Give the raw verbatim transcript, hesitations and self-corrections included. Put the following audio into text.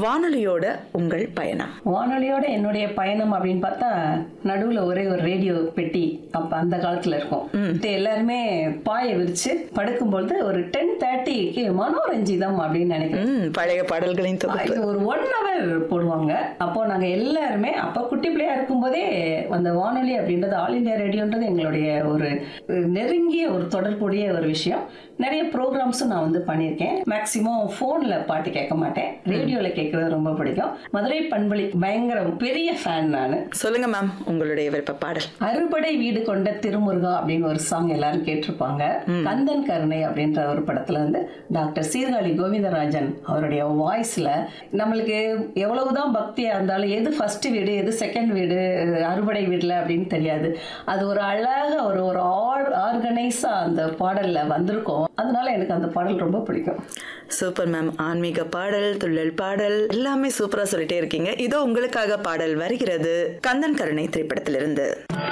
வானொலியோட உங்கள் பயணம். வானொலியோட என்னுடைய பயணம் அப்படின்னு பார்த்தா நடுவுல ஒரே ஒரு ரேடியோ பெட்டி அப்ப அந்த காலத்துல இருக்கும். எல்லாருமே பாய விரிச்சு படுக்கும்பொழுது ஒரு டென் தேர்ட்டிக்கு மனோரஞ்சிதம் அப்படின்னு நினைக்கிறேன் பழைய பாடல்களின் தொகுப்பு ஒரு ஒன் ஹவர் போடுவாங்க. அப்போ நாங்க எல்லாருமே அப்ப குட்டி பிள்ளையா இருக்கும் போதே அந்த வானொலி அப்படின்றது ஆல் இண்டியா ரேடியோன்றது எங்களுடைய ஒரு நெருங்கிய ஒரு தொடர்புடைய ஒரு விஷயம். நிறைய ப்ரோக்ராம்ஸும் நான் வந்து பண்ணியிருக்கேன். மேக்சிமம் போன்ல பாட்டு கேட்க மாட்டேன், ரேடியோல கேட்கறது ரொம்ப பிடிக்கும். மதுரை பண்பொழி பயங்கர பெரிய ஃபேன் நானு. சொல்லுங்க மேம் உங்களுடைய விருப்ப பாடல். அறுபடை வீடு கொண்ட திருமுருகா அப்படின்னு ஒரு சாங் எல்லாரும் கேட்டிருப்பாங்க. கந்தன் கருணை அப்படின்ற ஒரு படத்துல வந்து டாக்டர் சீர்காழி கோவிந்தராஜன் அவருடைய வாய்ஸ்ல நம்மளுக்கு எவ்வளவுதான் பக்தியா இருந்தாலும் எது ஃபர்ஸ்ட் வீடு எது செகண்ட் வீடு அறுபடை வீடுல அப்படின்னு தெரியாது. அது ஒரு அழகா ஒரு ஒரு ஆர்கனைஸா அந்த பாடல்ல வந்திருக்கும். அதனால எனக்கு அந்த பாடல் ரொம்ப பிடிக்கும். Super ma'am. ஆன்மீக பாடல், துள்ளல் பாடல் எல்லாமே சூப்பரா சொல்லிட்டே இருக்கீங்க. இதோ உங்களுக்காக பாடல் வருகிறது கந்தன் கருணை திரைப்படத்திலிருந்து.